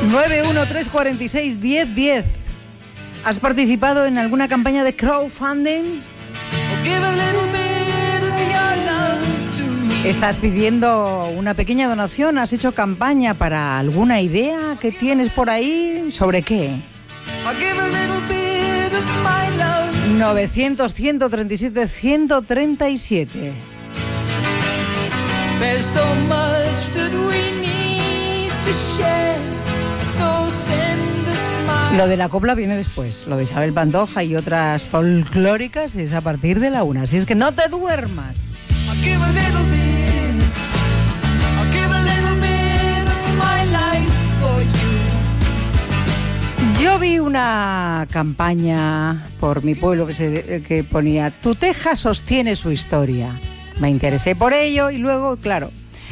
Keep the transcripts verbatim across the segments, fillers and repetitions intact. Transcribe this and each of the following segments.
nueve uno tres cuatro seis diez diez. ¿Has participado en alguna campaña de crowdfunding? ¿Estás pidiendo una pequeña donación? ¿Has hecho campaña para alguna idea que tienes por ahí? ¿Sobre qué? novecientos, ciento treinta y siete, ciento treinta y siete. There's so much that we need to share, so send a smile. Lo de la copla viene después, lo de Isabel Pantoja y otras folclóricas es a partir de la una, así es que no te duermas. I'll give a little bit, I'll give a little bit of my life for you. Yo vi una campaña por mi pueblo que, se, que ponía "Tu teja sostiene su historia". Me interesé por ello y luego, claro,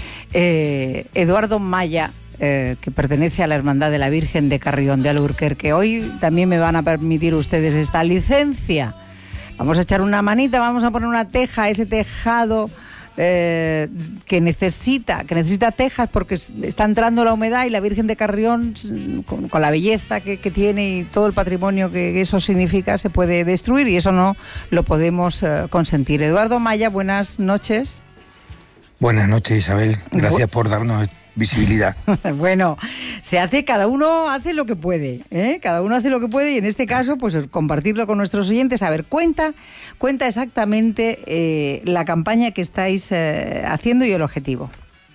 eh, Eduardo Maya, eh, que pertenece a la Hermandad de la Virgen de Carrión de Alburquerque, hoy también me van a permitir ustedes esta licencia. Vamos a echar una manita, vamos a poner una teja a ese tejado eh, que necesita, que necesita tejas porque está entrando la humedad y la Virgen de Carrión, con, con la belleza que, que tiene y todo el patrimonio que eso significa, se puede destruir y eso no lo podemos eh, consentir. Eduardo Maya, buenas noches. Buenas noches, Isabel. Gracias Bu- por darnos visibilidad. Bueno, se hace, cada uno hace lo que puede, ¿eh? Cada uno hace lo que puede y en este caso, pues compartirlo con nuestros oyentes. A ver, cuenta, cuenta exactamente eh, la campaña que estáis eh, haciendo y el objetivo.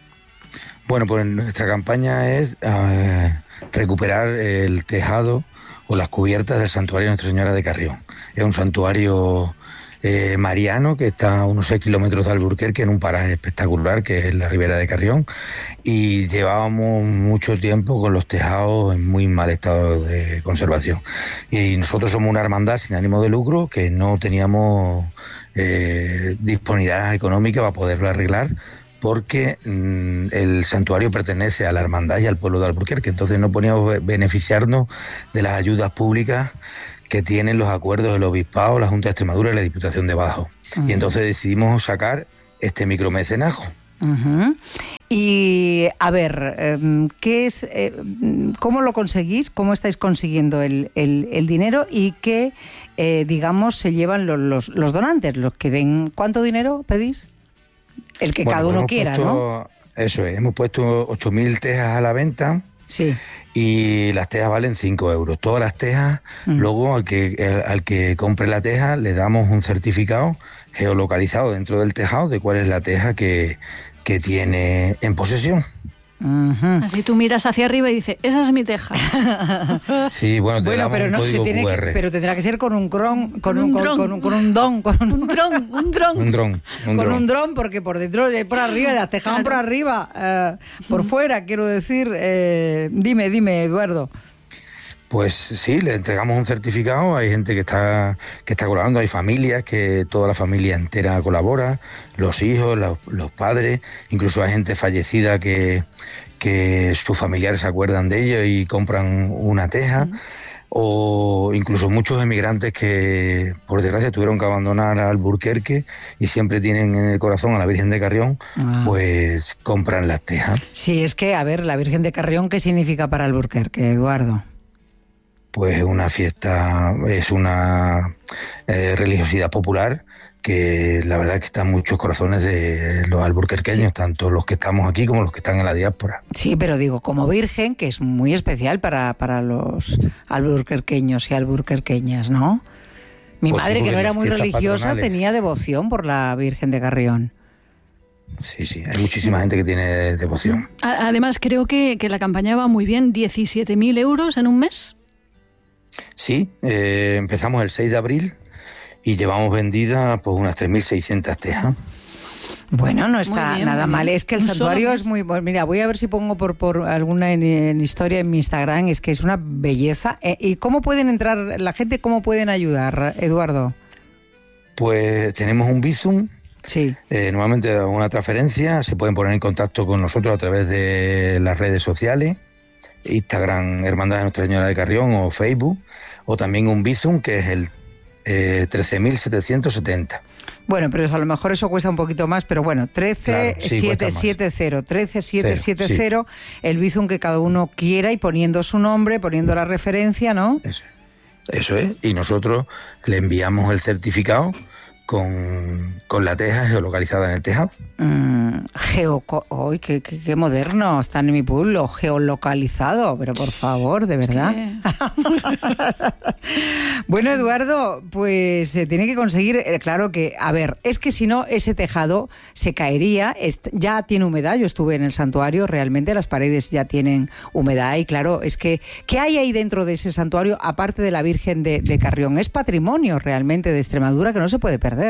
Bueno, pues nuestra campaña es eh, recuperar el tejado o las cubiertas del santuario Nuestra Señora de Carrión. Es un santuario Eh, mariano que está a unos seis kilómetros de Alburquerque, en un paraje espectacular que es la Ribera de Carrión, y llevábamos mucho tiempo con los tejados en muy mal estado de conservación, y nosotros somos una hermandad sin ánimo de lucro que no teníamos eh, disponibilidad económica para poderlo arreglar, porque mmm, el santuario pertenece a la hermandad y al pueblo de Alburquerque, entonces no podíamos beneficiarnos de las ayudas públicas que tienen los acuerdos del Obispado, la Junta de Extremadura y la Diputación de Bajo. Uh-huh. Y entonces decidimos sacar este micromecenajo. Uh-huh. Y, a ver, ¿qué es, eh, ¿cómo lo conseguís? ¿Cómo estáis consiguiendo el, el, el dinero? ¿Y qué, eh, digamos, se llevan los, los, los donantes? Los que den, ¿cuánto dinero pedís? El que bueno, cada uno quiera, puesto, ¿no? Eso es, hemos puesto ocho mil tejas a la venta. Sí. Y las tejas valen cinco euros. Todas las tejas, mm. luego al que, al que compre la teja le damos un certificado geolocalizado dentro del tejado de cuál es la teja que, que tiene en posesión. Uh-huh. Así tú miras hacia arriba y dices, esa es mi teja. Sí, bueno, te bueno, damos pero un no, código tiene cu erre. Que, pero tendrá que ser con un cron, con, con un, un con, dron, con, un, con un don, con un, un dron, un dron, un dron, un con dron. un dron, porque por dentro, por arriba, las tejaban claro. por arriba, eh, por fuera, quiero decir. Eh, dime, dime, Eduardo. Pues sí, le entregamos un certificado, hay gente que está que está colaborando, hay familias que toda la familia entera colabora, los hijos, los, los padres, incluso hay gente fallecida que, que sus familiares se acuerdan de ellos y compran una teja, uh-huh. o incluso muchos emigrantes que por desgracia tuvieron que abandonar Alburquerque y siempre tienen en el corazón a la Virgen de Carrión, ah. pues compran las tejas. Sí, es que, a ver, la Virgen de Carrión, ¿qué significa para Alburquerque, Eduardo? Pues una fiesta, es una eh, religiosidad popular que la verdad es que está en muchos corazones de los alburquerqueños, sí. tanto los que estamos aquí como los que están en la diáspora. Sí, pero digo, como virgen, que es muy especial para, para los alburquerqueños y alburquerqueñas, ¿no? Mi pues madre, sí, que no era muy religiosa, patronales. Tenía devoción por la Virgen de Carrión. Sí, sí, hay muchísima gente que tiene devoción. Además, creo que, que la campaña va muy bien, diecisiete mil euros en un mes. Sí, eh, empezamos el seis de abril y llevamos vendidas pues unas tres mil seiscientas tejas. Bueno, no está bien, nada mal. Es que el santuario es muy... Mira, voy a ver si pongo por, por alguna en, en historia en mi Instagram. Es que es una belleza. Eh, ¿Y cómo pueden entrar la gente? ¿Cómo pueden ayudar, Eduardo? Pues tenemos un Bizum. Sí. Eh, normalmente una transferencia. Se pueden poner en contacto con nosotros a través de las redes sociales. Instagram Hermandad de Nuestra Señora de Carrión o Facebook, o también un Bizum que es el eh, trece mil setecientos setenta. Bueno, pero a lo mejor eso cuesta un poquito más, pero bueno, trece siete siete cero, trece siete siete cero, el Bizum que cada uno quiera y poniendo su nombre, poniendo la referencia, ¿no? Eso, eso es, y nosotros le enviamos el certificado con, con la teja geolocalizada en el tejado. Mm, geo, ¡Ay, qué, qué, qué moderno! Está en mi pueblo, geolocalizado, pero por favor, de verdad. Bueno, Eduardo, pues se tiene que conseguir, eh, claro que, a ver, es que si no, ese tejado se caería, est- ya tiene humedad, yo estuve en el santuario, realmente las paredes ya tienen humedad y claro, es que, ¿qué hay ahí dentro de ese santuario, aparte de la Virgen de, de Carrión? Es patrimonio realmente de Extremadura que no se puede perder.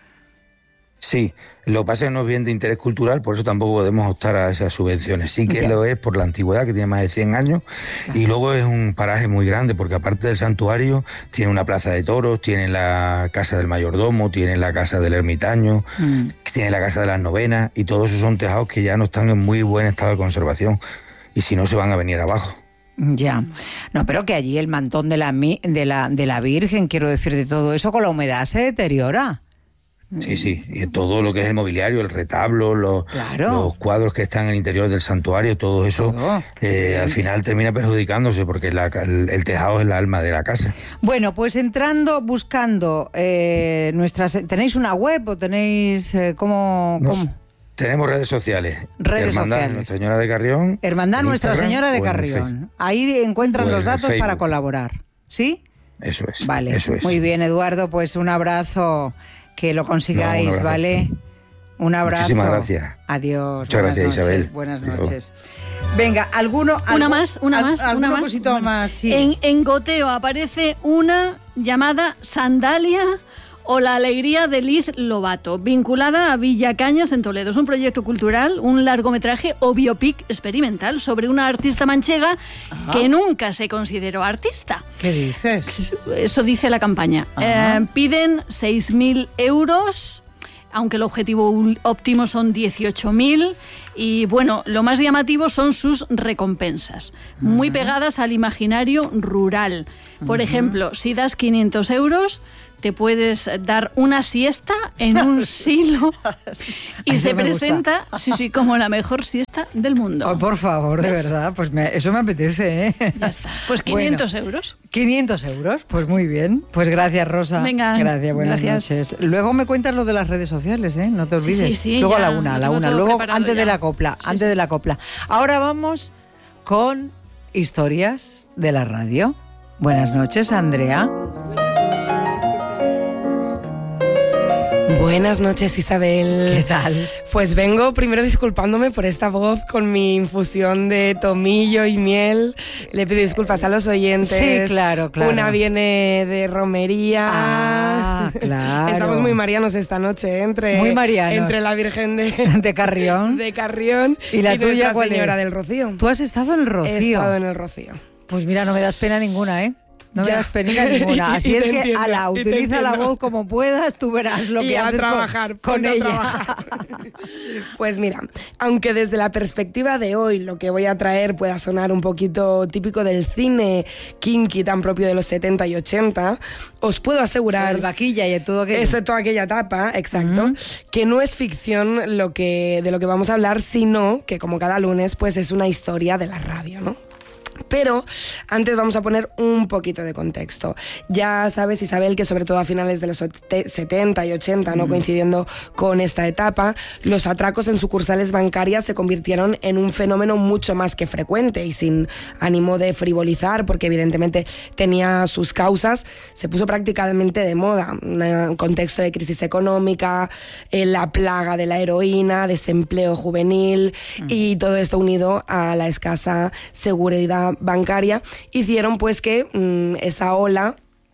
Sí, lo que pasa es que no es bien de interés cultural, por eso tampoco podemos optar a esas subvenciones. Sí que yeah. lo es por la antigüedad, que tiene más de cien años, claro. Y luego es un paraje muy grande, porque aparte del santuario, tiene una plaza de toros, tiene la casa del mayordomo, tiene la casa del ermitaño, mm. tiene la casa de las novenas, y todos esos son tejados que ya no están en muy buen estado de conservación, y si no se van a venir abajo. Ya, no, pero que allí el mantón de la, de la, de la Virgen, quiero decir, de todo eso, con la humedad se deteriora. Sí, sí, y todo lo que es el mobiliario, el retablo, los, claro. los cuadros que están en el interior del santuario, todo eso todo. Eh, al final termina perjudicándose porque la, el, el tejado es el alma de la casa. Bueno, pues entrando, buscando eh, nuestras... ¿Tenéis una web o tenéis... Eh, ¿cómo, Nos, cómo? Tenemos redes sociales. Redes Hermandad sociales. Nuestra Señora de Carrión. Hermandad Nuestra Señora de Carrión. Ahí encuentran los datos para colaborar, ¿sí? Eso es. Vale, eso es. Muy bien, Eduardo, pues un abrazo... Que lo consigáis, no, ¿vale? Un abrazo. Muchísimas gracias. Adiós. Muchas gracias, noches, Isabel. Buenas Adiós. noches. Venga, ¿alguno? Una algo, más, una más, al, una más. cosito bueno, más, sí. En, en Goteo aparece una llamada Sandalia o la alegría de Liz Lobato, vinculada a Villa Cañas en Toledo. Es un proyecto cultural, un largometraje o biopic experimental sobre una artista manchega Ajá. que nunca se consideró artista. ¿Qué dices? Eso dice la campaña. Eh, piden seis mil euros, aunque el objetivo óptimo son dieciocho mil. Y bueno, lo más llamativo son sus recompensas, muy pegadas al imaginario rural. Por ejemplo, si das quinientos euros... te puedes dar una siesta en un silo y Ay, se presenta sí, sí, como la mejor siesta del mundo. Oh, por favor, de ¿Ves? verdad, pues me, eso me apetece, ¿eh? Ya está. Pues quinientos bueno, euros. quinientos euros, pues muy bien. Pues gracias, Rosa. Venga, gracias, buenas gracias. noches. Luego me cuentas lo de las redes sociales, ¿eh? No te olvides. Sí, sí, sí, Luego ya, a la una, a la una. Luego antes ya. de la copla, sí, antes sí. de la copla. Ahora vamos con historias de la radio. Buenas noches, Andrea. Buenas noches, Isabel. ¿Qué tal? Pues vengo primero disculpándome por esta voz con mi infusión de tomillo y miel. Le pido disculpas a los oyentes. Sí, claro, claro. Una viene de romería. Ah, claro. Estamos muy marianos esta noche, ¿eh? Entre, muy marianos. Entre la Virgen de, de Carrión. De Carrión y la y tuya, Nuestra Señora es? del Rocío. ¿Tú has estado en el Rocío? He estado en el Rocío. Pues mira, no me das pena ninguna, ¿eh? No me ya. das pena ninguna. Así es que, entiendo, ala, utiliza la voz como puedas, tú verás lo y que a haces trabajar, con, con ella. Trabajar. Pues mira, aunque desde la perspectiva de hoy lo que voy a traer pueda sonar un poquito típico del cine kinky tan propio de los setenta y ochenta, os puedo asegurar... El vaquilla y todo aquello. Excepto aquella etapa, exacto, uh-huh. que no es ficción lo que, de lo que vamos a hablar, sino que como cada lunes pues es una historia de la radio, ¿no? Pero antes vamos a poner un poquito de contexto. Ya sabes, Isabel, que sobre todo a finales de los setenta y ochenta, ¿no? Mm. coincidiendo con esta etapa, los atracos en sucursales bancarias se convirtieron en un fenómeno mucho más que frecuente y sin ánimo de frivolizar, porque evidentemente tenía sus causas, se puso prácticamente de moda. Un contexto de crisis económica, eh, la plaga de la heroína, desempleo juvenil mm. y todo esto unido a la escasa seguridad bancaria, hicieron pues que mmm, esa ola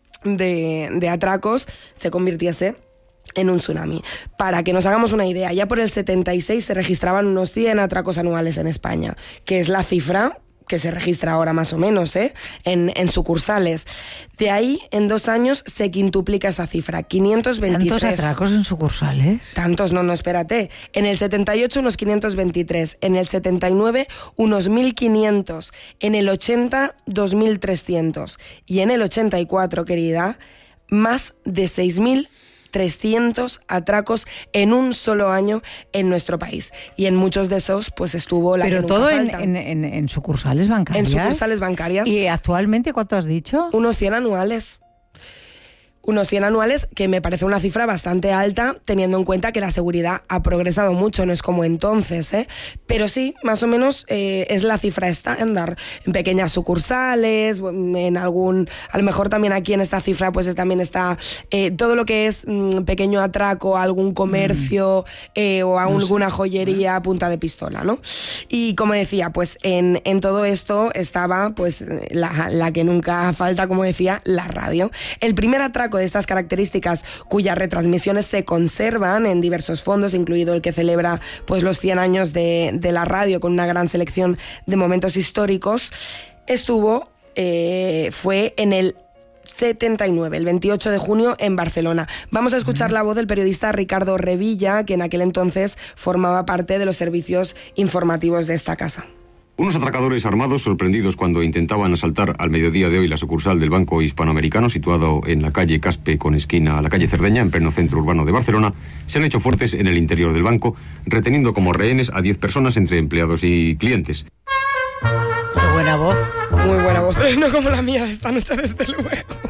de, de atracos se convirtiese en un tsunami. Para que nos hagamos una idea, ya por el setenta y seis se registraban unos cien atracos anuales en España, que es la cifra que se registra ahora más o menos, ¿eh? en, en sucursales. De ahí, en dos años, se quintuplica esa cifra, quinientos veintitrés. ¿Tantos atracos en sucursales? Tantos, no, no, espérate. En el setenta y ocho, unos quinientos veintitrés. En el setenta y nueve, unos mil quinientos. En el ochenta, dos mil trescientos. Y en el ochenta y cuatro, querida, más de seis mil trescientos atracos en un solo año en nuestro país. Y en muchos de esos pues estuvo la Pero que nunca todo en, falta. en, en, en sucursales bancarias. En sucursales bancarias. ¿Y actualmente cuánto has dicho? Unos cien anuales. Unos cien anuales, que me parece una cifra bastante alta, teniendo en cuenta que la seguridad ha progresado mucho, no es como entonces, ¿eh? Pero sí, más o menos eh, es la cifra estándar, en pequeñas sucursales, en algún, a lo mejor también aquí en esta cifra pues también está eh, todo lo que es mm, pequeño atraco a algún comercio mm. eh, o a no alguna sé. joyería a punta de pistola, ¿no? Y como decía, pues en, en todo esto estaba pues la, la que nunca falta, como decía, la radio. El primer atraco de estas características, cuyas retransmisiones se conservan en diversos fondos, incluido el que celebra pues los cien años de, de la radio, con una gran selección de momentos históricos, estuvo, eh, fue en el setenta y nueve, el veintiocho de junio en Barcelona. Vamos a escuchar la voz del periodista Ricardo Revilla, que en aquel entonces formaba parte de los servicios informativos de esta casa. Unos atracadores armados, sorprendidos cuando intentaban asaltar al mediodía de hoy la sucursal del Banco Hispanoamericano, situado en la calle Caspe con esquina a la calle Cerdeña, en pleno centro urbano de Barcelona, se han hecho fuertes en el interior del banco, reteniendo como rehenes a diez personas entre empleados y clientes. Qué buena voz. Muy buena voz, no como la mía de esta noche, desde luego.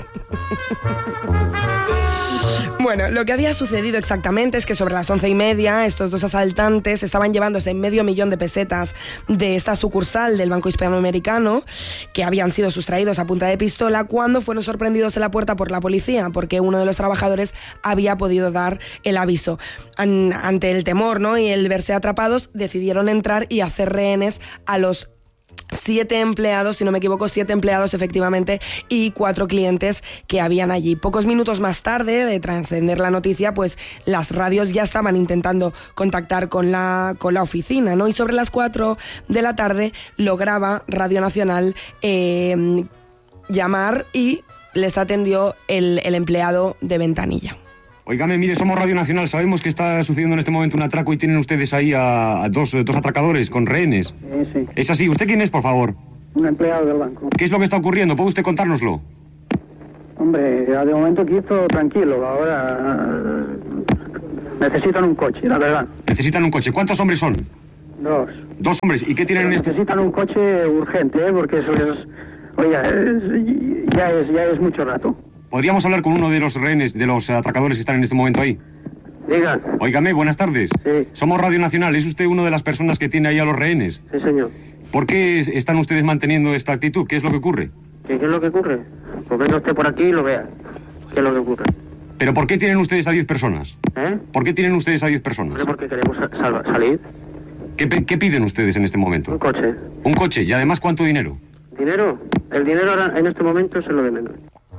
Bueno, lo que había sucedido exactamente es que sobre las once y media estos dos asaltantes estaban llevándose medio millón de pesetas de esta sucursal del Banco Hispanoamericano, que habían sido sustraídos a punta de pistola, cuando fueron sorprendidos en la puerta por la policía, porque uno de los trabajadores había podido dar el aviso. An- ante el temor, ¿no?, y el verse atrapados, decidieron entrar y hacer rehenes a los siete empleados, si no me equivoco, siete empleados efectivamente, y cuatro clientes que habían allí. Pocos minutos más tarde de trascender la noticia, pues las radios ya estaban intentando contactar con la, con la oficina, ¿no? Y sobre las cuatro de la tarde lograba Radio Nacional eh, llamar y les atendió el, el empleado de Ventanilla. Óigame, mire, somos Radio Nacional, sabemos que está sucediendo en este momento un atraco y tienen ustedes ahí a, a dos, dos atracadores con rehenes. Sí, sí. ¿Es así? ¿Usted quién es, por favor? Un empleado del banco. ¿Qué es lo que está ocurriendo? ¿Puede usted contárnoslo? Hombre, de momento aquí esto tranquilo, ahora necesitan un coche, la verdad. Necesitan un coche. ¿Cuántos hombres son? Dos. Dos hombres. ¿Y qué tienen Pero en este...? Necesitan un coche urgente, ¿eh? Porque eso es... Oiga, es, ya, es, ya es mucho rato. ¿Podríamos hablar con uno de los rehenes, de los atracadores que están en este momento ahí? Diga. Óigame, buenas tardes. Sí. Somos Radio Nacional. ¿Es usted una de las personas que tiene ahí a los rehenes? Sí, señor. ¿Por qué están ustedes manteniendo esta actitud? ¿Qué es lo que ocurre? ¿Qué, qué es lo que ocurre? Pues venga usted por aquí y lo vea. ¿Qué es lo que ocurre? ¿Pero por qué tienen ustedes a diez personas? ¿Eh? ¿Por qué tienen ustedes a diez personas? Hombre, porque queremos sal- salir. ¿Qué, pe- ¿Qué piden ustedes en este momento? Un coche. Un coche. ¿Y además cuánto dinero? ¿Dinero? El dinero ahora, en este momento es lo de menos.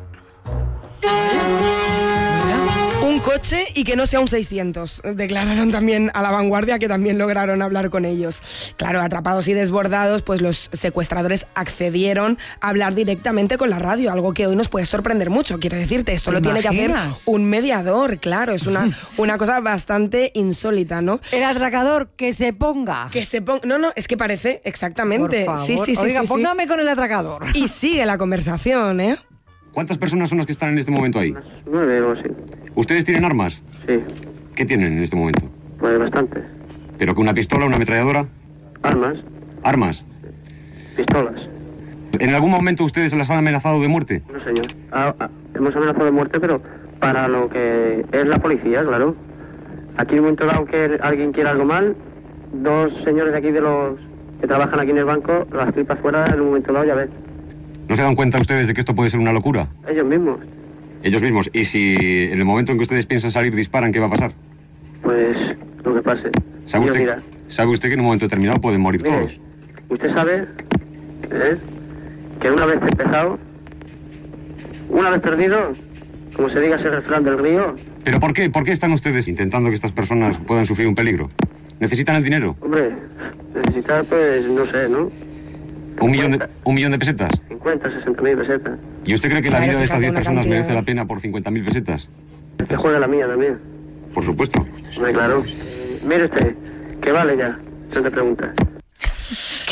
Un coche y que no sea un seiscientos, declararon también a La Vanguardia, que también lograron hablar con ellos. Claro, atrapados y desbordados, pues los secuestradores accedieron a hablar directamente con la radio, algo que hoy nos puede sorprender mucho. Quiero decirte, esto lo tiene que hacer un mediador, claro, es una, una cosa bastante insólita, ¿no? El atracador, que se ponga. Que se ponga... No, no, es que parece exactamente. Por favor. Sí, sí, sí. Oiga, sí, póngame sí. con el atracador. Y sigue la conversación, ¿eh? ¿Cuántas personas son las que están en este momento ahí? Unas nueve o así. ¿Ustedes tienen armas? Sí, ¿Qué tienen en este momento? pues bastante. ¿Pero que una pistola, una ametralladora? Armas, ¿Armas? pistolas. ¿En algún momento ustedes las han amenazado de muerte? No, señor. Ah, ah, hemos amenazado de muerte, pero para lo que es la policía, claro. Aquí en un momento dado que alguien quiera algo mal, dos señores de aquí de los que trabajan aquí en el banco, las tripas fuera en un momento dado, ya ves. ¿No se dan cuenta ustedes de que esto puede ser una locura? Ellos mismos. Ellos mismos. ¿Y si en el momento en que ustedes piensan salir disparan, qué va a pasar? Pues lo que pase. ¿Sabe Dios usted, dirá. ¿Sabe usted que en un momento determinado pueden morir Mire, todos? usted sabe ¿eh? que una vez empezado, una vez perdido, como se diga ese refrán del río. ¿Pero por qué? ¿Por qué están ustedes intentando que estas personas puedan sufrir un peligro? ¿Necesitan el dinero? Hombre, necesitar pues, no sé, ¿no? ¿Un millón de, un millón de pesetas? cincuenta, sesenta mil pesetas. ¿Y usted cree que la Claro, vida de estas fíjate, diez una personas cantidad. merece la pena por cincuenta mil pesetas? Que juega la mía también. Por supuesto. Hombre, claro. Eh, mire usted, que vale ya, son de preguntas.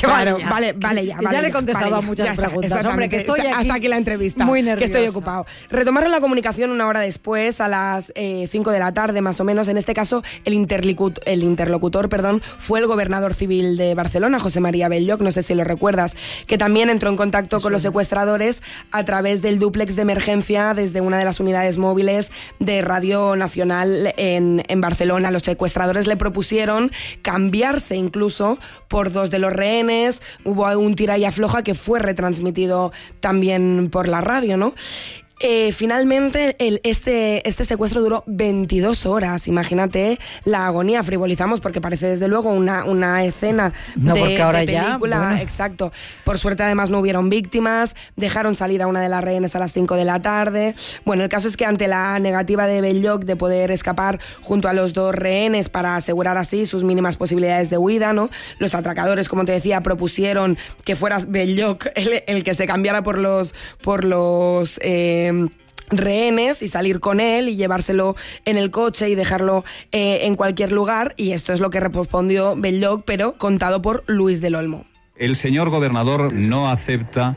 Claro, vale ya. vale, vale ya. Ya vale le he ya, contestado vale a ya, muchas ya está, preguntas. Hombre, que estoy aquí hasta aquí la entrevista. muy Que estoy nerviosa. ocupado. Retomaron la comunicación una hora después, a las eh, cinco de la tarde más o menos. En este caso, el, interlicu- el interlocutor perdón, fue el gobernador civil de Barcelona, José María Belloc, no sé si lo recuerdas, que también entró en contacto con los secuestradores a través del dúplex de emergencia desde una de las unidades móviles de Radio Nacional en, en Barcelona. Los secuestradores le propusieron cambiarse incluso por dos de los rehenes. Hubo un tira y afloja que fue retransmitido también por la radio, ¿no? Eh, finalmente, el, este, este secuestro duró veintidós horas. Imagínate la agonía. Frivolizamos porque parece desde luego una, una escena no, de, porque ahora de película. Ya, bueno. Exacto. Por suerte, además, no hubieron víctimas. Dejaron salir a una de las rehenes a las cinco de la tarde. Bueno, el caso es que ante la negativa de Belloc de poder escapar junto a los dos rehenes para asegurar así sus mínimas posibilidades de huida, ¿no? Los atracadores, como te decía, propusieron que fueras Belloc el, el que se cambiara por los... Por los eh, rehenes y salir con él y llevárselo en el coche y dejarlo eh, en cualquier lugar, y esto es lo que respondió Belloc, pero contado por Luis del Olmo. El señor gobernador no acepta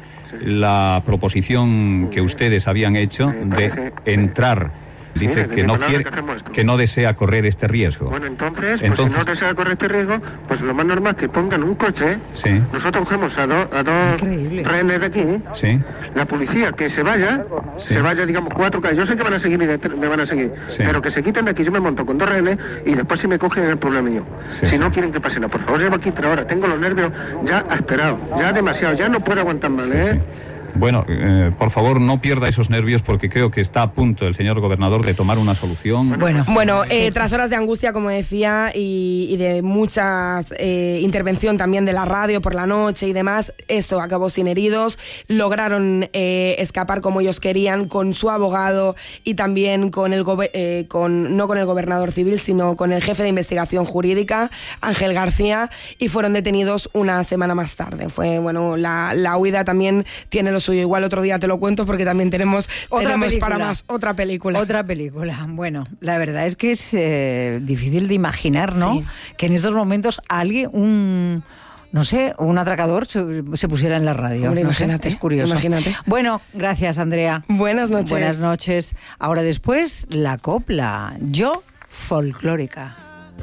la proposición que ustedes habían hecho de entrar. Dice que no quiere, que no desea correr este riesgo. Bueno, entonces, entonces pues si no desea correr este riesgo, pues lo más normal es que pongan un coche. Sí. Nosotros cogemos a, do, a dos Increíble. rehenes de aquí. Sí. La policía que se vaya, Sí. se vaya, digamos, cuatro calles. Yo sé que van a seguir, me van a seguir, Sí. pero que se quiten de aquí. Yo me monto con dos rehenes y después si me cogen es el problema mío. Sí, si sí. no quieren que pase nada, por favor, llevo aquí tres horas. Tengo los nervios ya asperados, ya demasiado, ya no puedo aguantar más, ¿eh? Sí. Bueno, eh, por favor, no pierda esos nervios porque creo que está a punto el señor gobernador de tomar una solución. Bueno, Bueno, eh, tras horas de angustia, como decía, y, y de mucha eh, intervención también de la radio por la noche y demás, esto acabó sin heridos. Lograron eh, escapar como ellos querían con su abogado y también con el gobe- eh, con no con el gobernador civil, sino con el jefe de investigación jurídica, Ángel García, y fueron detenidos una semana más tarde. Fue, bueno, la, la huida también tiene los suyo. Igual otro día te lo cuento porque también tenemos, Otra tenemos película. para más otra película. Otra película. Bueno, la verdad es que es eh, difícil de imaginar, ¿no? Sí. Que en estos momentos alguien, un... no sé, un atracador se, se pusiera en la radio. Hombre, no sé, imagínate, es curioso. imagínate. Bueno, gracias, Andrea. Buenas noches. Buenas noches. Ahora después, la copla. Yo, folclórica.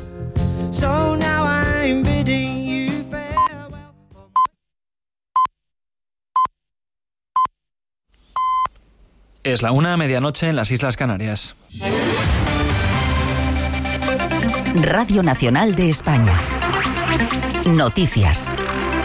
So now I'm bidding you farewell. Es la una, medianoche en las Islas Canarias. Radio Nacional de España. Noticias.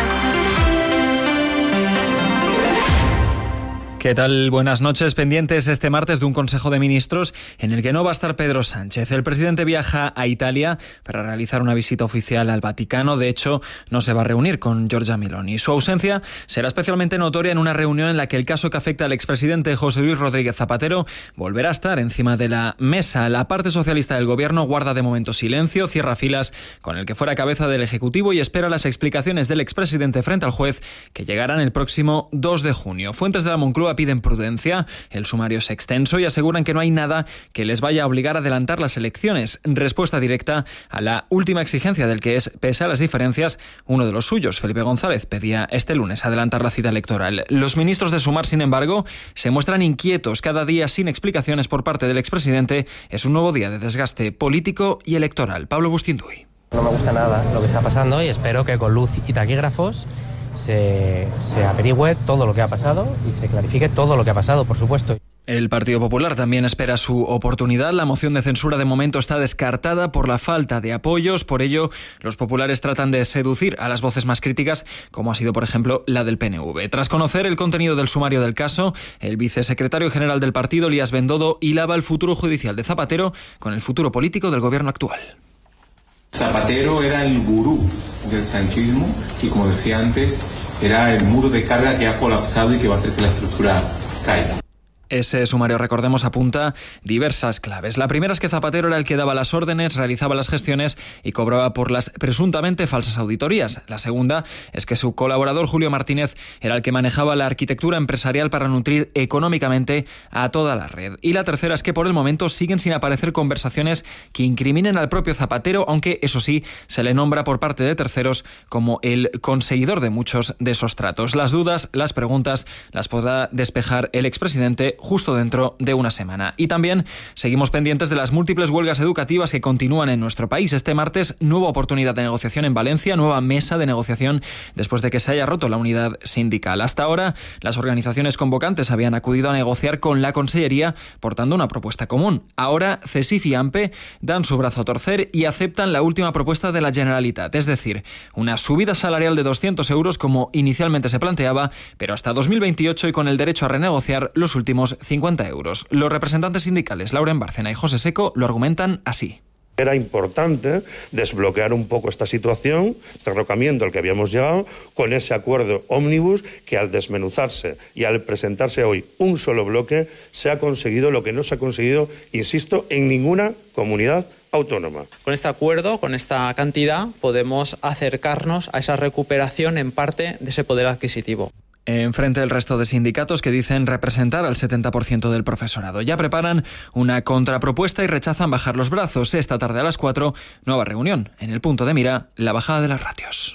¿Qué tal? Buenas noches. Pendientes este martes de un Consejo de Ministros en el que no va a estar Pedro Sánchez. El presidente viaja a Italia para realizar una visita oficial al Vaticano. De hecho, no se va a reunir con Giorgia Meloni. Su ausencia será especialmente notoria en una reunión en la que el caso que afecta al expresidente José Luis Rodríguez Zapatero volverá a estar encima de la mesa. La parte socialista del gobierno guarda de momento silencio, cierra filas con el que fuera cabeza del Ejecutivo y espera las explicaciones del expresidente frente al juez que llegarán el próximo dos de junio. Fuentes de la Moncloa piden prudencia, el sumario es extenso y aseguran que no hay nada que les vaya a obligar a adelantar las elecciones. Respuesta directa a la última exigencia del que es, pese a las diferencias, uno de los suyos. Felipe González pedía este lunes adelantar la cita electoral. Los ministros de Sumar, sin embargo, se muestran inquietos. Cada día sin explicaciones por parte del expresidente es un nuevo día de desgaste político y electoral. Pablo Bustinduy. No me gusta nada lo que está pasando y espero que con luz y taquígrafos Se, se averigüe todo lo que ha pasado y se clarifique todo lo que ha pasado, por supuesto. El Partido Popular también espera su oportunidad. La moción de censura de momento está descartada por la falta de apoyos. Por ello, los populares tratan de seducir a las voces más críticas, como ha sido, por ejemplo, la del P N V. Tras conocer el contenido del sumario del caso, el vicesecretario general del partido, Elías Bendodo, hilaba el futuro judicial de Zapatero con el futuro político del gobierno actual. Zapatero era el gurú del sanchismo y, como decía antes, era el muro de carga que ha colapsado y que va a hacer que la estructura caiga. Ese sumario, recordemos, apunta diversas claves. La primera es que Zapatero era el que daba las órdenes, realizaba las gestiones y cobraba por las presuntamente falsas auditorías. La segunda es que su colaborador Julio Martínez era el que manejaba la arquitectura empresarial para nutrir económicamente a toda la red. Y la tercera es que por el momento siguen sin aparecer conversaciones que incriminen al propio Zapatero, aunque eso sí, se le nombra por parte de terceros como el conseguidor de muchos de esos tratos. Las dudas, las preguntas, las podrá despejar el expresidente justo dentro de una semana. Y también seguimos pendientes de las múltiples huelgas educativas que continúan en nuestro país. Este martes, nueva oportunidad de negociación en Valencia, nueva mesa de negociación después de que se haya roto la unidad sindical. Hasta ahora, las organizaciones convocantes habían acudido a negociar con la Consellería portando una propuesta común. Ahora, CESIF y AMPE dan su brazo a torcer y aceptan la última propuesta de la Generalitat, es decir, una subida salarial de doscientos euros como inicialmente se planteaba, pero hasta dos mil veintiocho y con el derecho a renegociar los últimos cincuenta euros. Los representantes sindicales Lauren Bárcena y José Seco lo argumentan así. Era importante desbloquear un poco esta situación, este derrocamiento al que habíamos llegado, con ese acuerdo ómnibus que al desmenuzarse y al presentarse hoy un solo bloque, se ha conseguido lo que no se ha conseguido, insisto, en ninguna comunidad autónoma. Con este acuerdo, con esta cantidad, podemos acercarnos a esa recuperación en parte de ese poder adquisitivo. Enfrente del resto de sindicatos que dicen representar al setenta por ciento del profesorado. Ya preparan una contrapropuesta y rechazan bajar los brazos. Esta tarde a las cuatro, nueva reunión. En el punto de mira, la bajada de las ratios.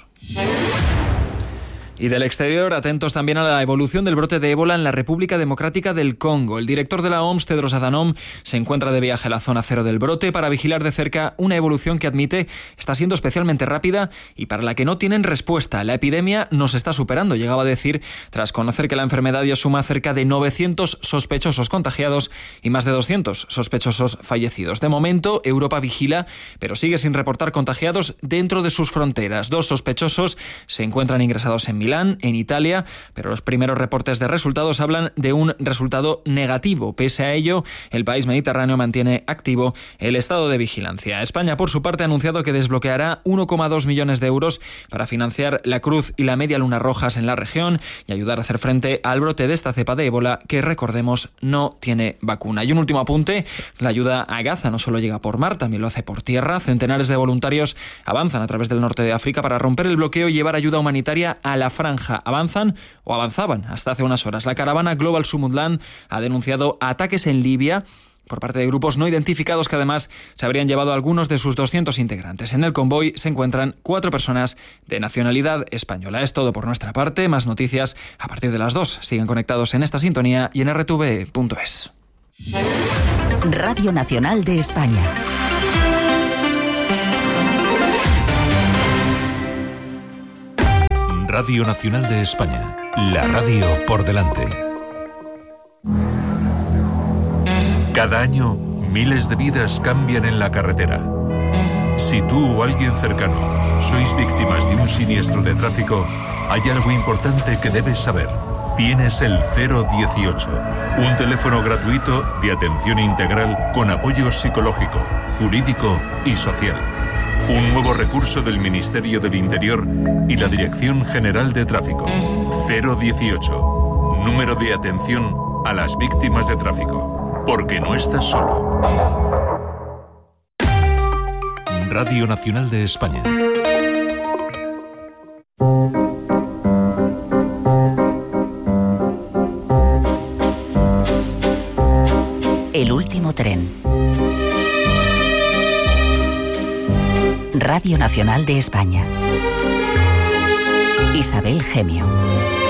Y del exterior, atentos también a la evolución del brote de ébola en la República Democrática del Congo. El director de la O M S, Tedros Adhanom, se encuentra de viaje a la zona cero del brote para vigilar de cerca una evolución que admite está siendo especialmente rápida y para la que no tienen respuesta. La epidemia nos está superando, llegaba a decir, tras conocer que la enfermedad ya suma cerca de novecientos sospechosos contagiados y más de doscientos sospechosos fallecidos. De momento, Europa vigila, pero sigue sin reportar contagiados dentro de sus fronteras. Dos sospechosos se encuentran ingresados en Milán, en Italia, pero los primeros reportes de resultados hablan de un resultado negativo. Pese a ello, el país mediterráneo mantiene activo el estado de vigilancia. España, por su parte, ha anunciado que desbloqueará uno coma dos millones de euros para financiar la Cruz y la Media Luna Rojas en la región y ayudar a hacer frente al brote de esta cepa de ébola que, recordemos, no tiene vacuna. Y un último apunte, la ayuda a Gaza no solo llega por mar, también lo hace por tierra. Centenares de voluntarios avanzan a través del norte de África para romper el bloqueo y llevar ayuda humanitaria a la franja. Avanzan o avanzaban hasta hace unas horas. La caravana Global Sumudland ha denunciado ataques en Libia por parte de grupos no identificados que además se habrían llevado a algunos de sus doscientos integrantes. En el convoy se encuentran cuatro personas de nacionalidad española. Es todo por nuestra parte. Más noticias a partir de las dos. Sigan conectados en esta sintonía y en erre te ve punto es. Radio Nacional de España. Radio Nacional de España, la radio por delante. Cada año, miles de vidas cambian en la carretera. Si tú o alguien cercano sois víctimas de un siniestro de tráfico, hay algo importante que debes saber. Tienes el cero dieciocho, un teléfono gratuito de atención integral con apoyo psicológico, jurídico y social. Un nuevo recurso del Ministerio del Interior y la Dirección General de Tráfico. cero dieciocho. Número de atención a las víctimas de tráfico. Porque no estás solo. Radio Nacional de España. El último tren. Radio Nacional de España. Isabel Gemio.